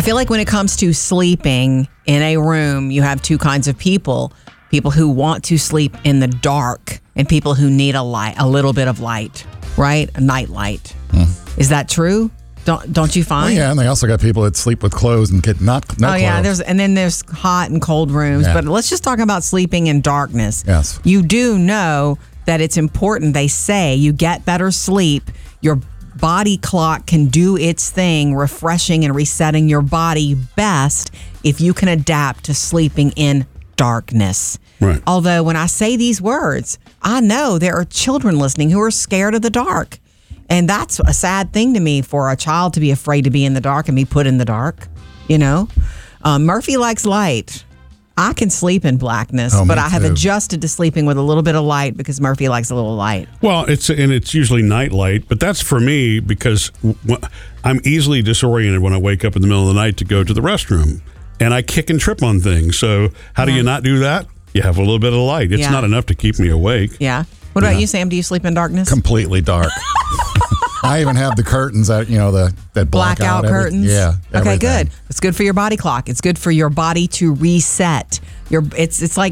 I feel like when it comes to sleeping in a room, you have two kinds of people. People who want to sleep in the dark and people who need a little bit of light, right? A night light. Is that true? Don't you find? Well, yeah, and they also got people that sleep with clothes and get no clothes. Yeah, there's hot and cold rooms. Yeah. But let's just talk about sleeping in darkness. Yes. You do know that it's important. They say you get better sleep. Your body clock can do its thing, refreshing and resetting your body best if you can adapt to sleeping in darkness. Right. Although when I say these words, I know there are children listening who are scared of the dark. And that's a sad thing to me for a child to be afraid to be in the dark and be put in the dark, you know? Murphy likes light. I can sleep in blackness, but I have adjusted to sleeping with a little bit of light because Murphy likes a little light. Well, it's usually night light, but that's for me because I'm easily disoriented when I wake up in the middle of the night to go to the restroom. And I kick and trip on things. So how do you not do that? You have a little bit of light. It's not enough to keep me awake. Yeah. What about you, Sam? Do you sleep in darkness? Completely dark. I even have the curtains that that blackout curtains. Yeah. Okay, everything. good. It's good for your body clock. It's good for your body to reset. It's like